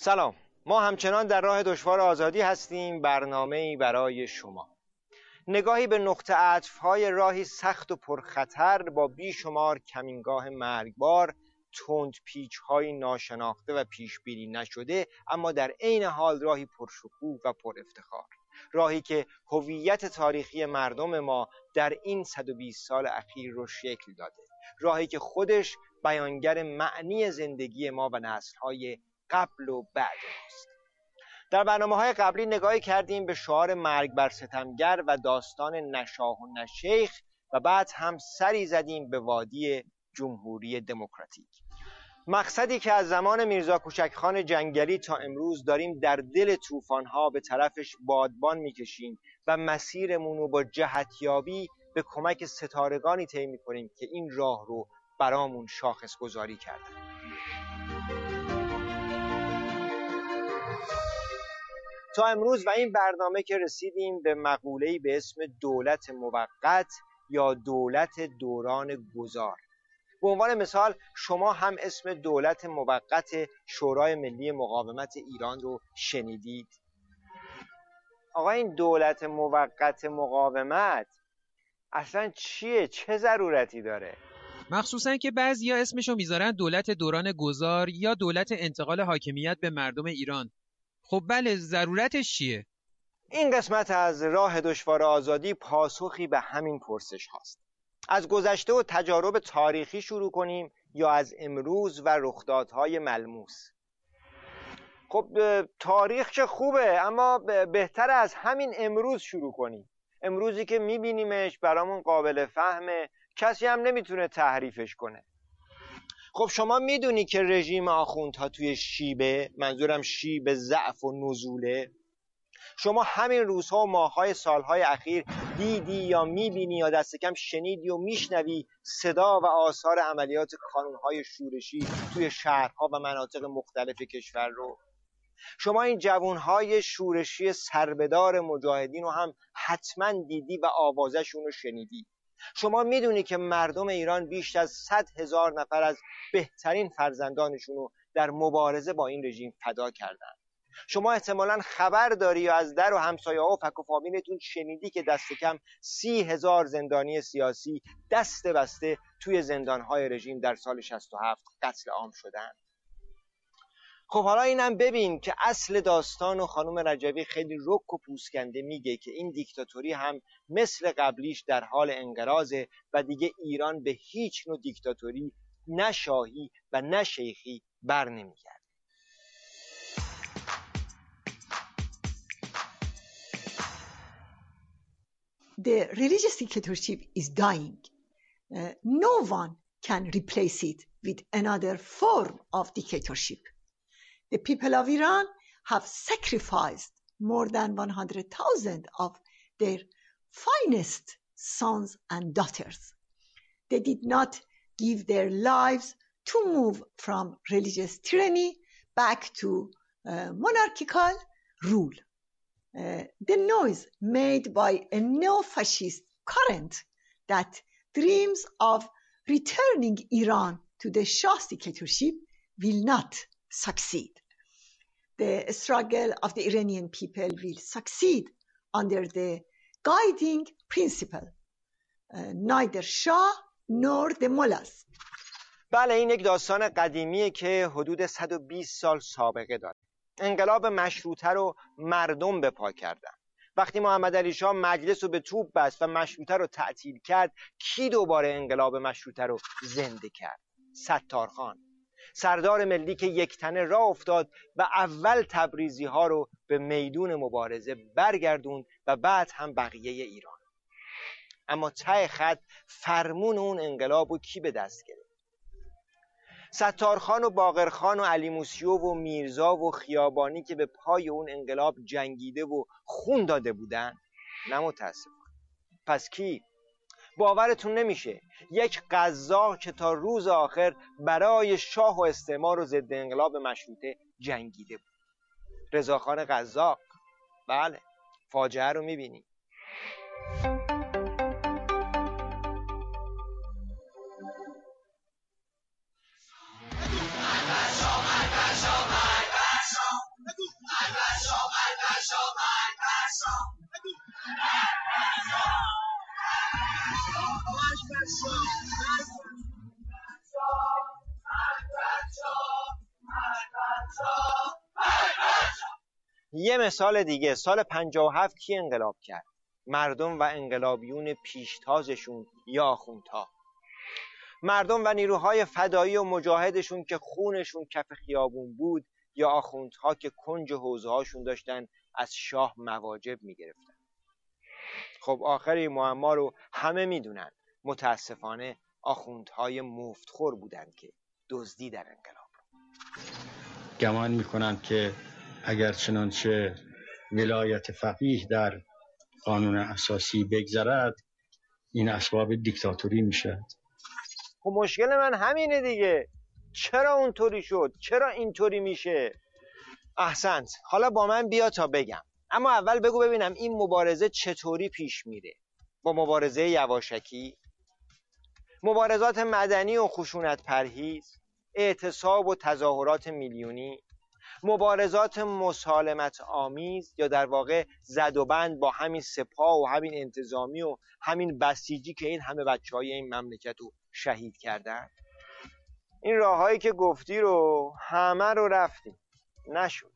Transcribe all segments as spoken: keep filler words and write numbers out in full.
سلام، ما همچنان در راه دشوار آزادی هستیم. برنامه‌ای برای شما، نگاهی به نقطه عطف‌های راهی سخت و پرخطر با بیشمار کمینگاه مرگبار، تند پیچ‌های ناشناخته و پیش‌بینی نشده، اما در عین حال راهی پرشکوه و پر افتخار، راهی که هویت تاریخی مردم ما در این صد و بیست سال اخیر رو شکل داده، راهی که خودش بیانگر معنی زندگی ما و نسل‌های قبل و بعد ماست. در برنامه‌های قبلی نگاهی کردیم به شعار مرگ بر ستمگر و داستان نشاه و نشیخ و بعد هم سری زدیم به وادی جمهوری دموکراتیک، مقصدی که از زمان میرزا کوچکخان جنگلی تا امروز داریم در دل طوفان‌ها به طرفش بادبان می‌کشیم و مسیرمون رو با جهتیابی به کمک ستارگانی طی می‌کنیم که این راه رو برامون شاخص گذاری کردن. تا امروز و این برنامه که رسیدیم به مقوله‌ای به اسم دولت موقت یا دولت دوران گذار. به عنوان مثال شما هم اسم دولت موقت شورای ملی مقاومت ایران رو شنیدید؟ آقا این دولت موقت مقاومت اصلا چیه؟ چه ضرورتی داره؟ مخصوصا که بعضیا اسمشو میذارن دولت دوران گذار یا دولت انتقال حاکمیت به مردم ایران. خب بله، ضرورتش چیه؟ این قسمت از راه دشوار آزادی پاسخی به همین پرسش هاست. از گذشته و تجارب تاریخی شروع کنیم یا از امروز و رخدادهای ملموس؟ خب تاریخ چه خوبه، اما بهتر از همین امروز شروع کنیم. امروزی که میبینیمش برامون قابل فهمه، کسی هم نمیتونه تحریفش کنه. خب شما میدونی که رژیم آخوندها توی شیبه، منظورم شیب ضعف و نزوله. شما همین روزها و ماههای سالهای اخیر دیدی یا میبینی یا دست کم شنیدی و میشنوی صدا و آثار عملیات کانونهای شورشی توی شهرها و مناطق مختلف کشور رو. شما این جوانهای شورشی سربدار مجاهدین رو هم حتما دیدی و آوازشون رو شنیدی. شما میدونی که مردم ایران بیش از صد هزار نفر از بهترین فرزندانشون رو در مبارزه با این رژیم فدا کردن. شما احتمالاً خبر داری یا از در و همسایه‌ها و فک و فامیلتون شنیدی که دست کم سی هزار زندانی سیاسی دست بسته توی زندانهای رژیم در سال شصت و هفت قتل عام شدن. خب حالا اینم ببین که اصل داستان و خانم رجبی خیلی رک و پوسکنده میگه که این دیکتاتوری هم مثل قبلیش در حال انقراضه و دیگه ایران به هیچ نوع دیکتاتوری، نه شاهی و نه شیخی بر نمیگرده. The religious dictatorship is dying. Uh, no one can replace it with another form of dictatorship. The people of Iran have sacrificed more than one hundred thousand of their finest sons and daughters. They did not give their lives to move from religious tyranny back to uh, monarchical rule. Uh, the noise made by a neo-fascist current that dreams of returning Iran to the Shah's dictatorship will not succeed. The struggle of the Iranian people will succeed under the guiding principle uh, neither Shah nor the mullahs. بله، این یک داستان قدیمیه که حدود صد و بیست سال سابقه داره. انقلاب مشروطه رو مردم به پا کردن. وقتی محمد علی شاه مجلس رو به توپ بست و مشروطه رو تعطیل کرد، کی دوباره انقلاب مشروطه رو زنده کرد؟ ستارخان، سردار ملی که یک تنه راه افتاد و اول تبریزی ها رو به میدون مبارزه برگردوند و بعد هم بقیه ایران. اما ته خط فرمون اون انقلاب رو کی به دست گرفت؟ ستارخان و باقرخان و علی موسیو و میرزا و خیابانی که به پای اون انقلاب جنگیده و خون داده بودن؟ نه متاسفانه. پس کی؟ باورتون نمیشه یک قزاق که تا روز آخر برای شاه و استعمار و ضد انقلاب مشروطه جنگیده بود. رضاخان قزاق. بله، فاجعه رو میبینی. یه مثال دیگه، سال پنجاه و هفت کی انقلاب کرد؟ مردم و انقلابیون پیشتازشون یا آخوندها. مردم و نیروهای فدایی و مجاهدشون که خونشون کف خیابون بود یا آخوندها که کنج حوزه هاشون داشتن از شاه مواجب میگرفتن. خب آخر این معما رو همه میدونن، متاسفانه آخوندهای مفتخور بودن که دزدی در انقلاب. گمان میکنم که اگر چنانچه ولایت فقیه در قانون اساسی بگذرد این اسباب دیکتاتوری میشه. خب مشکل من همینه دیگه، چرا اونطوری شد؟ چرا اینطوری میشه؟ احسنت، حالا با من بیا تا بگم. اما اول بگو ببینم این مبارزه چطوری پیش میره؟ با مبارزه یواشکی، مبارزات مدنی و خشونت پرهیز، اعتصاب و تظاهرات میلیونی، مبارزات مسالمت آمیز یا در واقع زد و بند با همین سپاه و همین انتظامی و همین بسیجی که این همه بچهای این مملکت رو شهید کردن. این راههایی که گفتی رو همه رو رفتیم، نشد.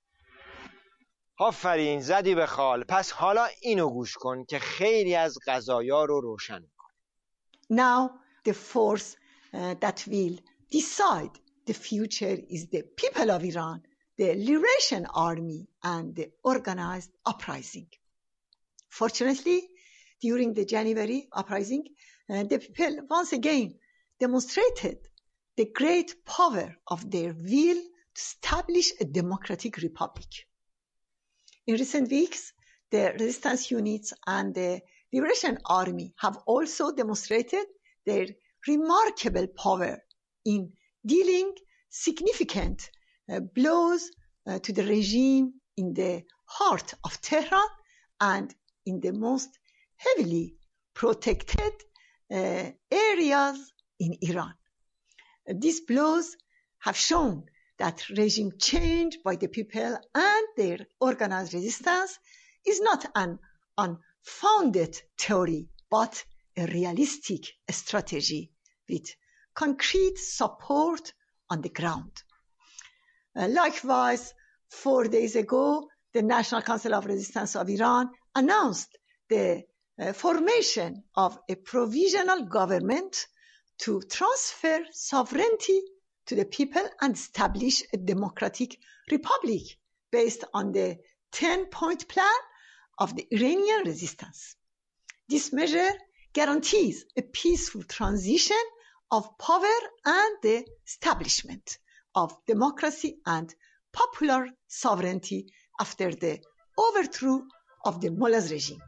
آفرین، زدی به خال. پس حالا اینو گوش کن که خیلی از قضایا رو روشن می‌کنه. Now the force uh, that will decide the future is the people of Iran, the Liberation Army and the organized uprising. Fortunately, during the January uprising, uh, the people once again demonstrated the great power of their will to establish a democratic republic. In recent weeks, the resistance units and the Liberation Army have also demonstrated their remarkable power in dealing significant uh, blows uh, to the regime in the heart of Tehran and in the most heavily protected uh, areas in Iran. These blows have shown that regime change by the people and their organized resistance is not an unfounded theory, but a realistic strategy with concrete support on the ground. Uh, likewise, four days ago, the National Council of Resistance of Iran announced the uh, formation of a provisional government to transfer sovereignty to the people and establish a democratic republic based on the ten-point plan of the Iranian resistance. This measure guarantees a peaceful transition of power and the establishment of democracy and popular sovereignty after the overthrow of the Mullah's regime.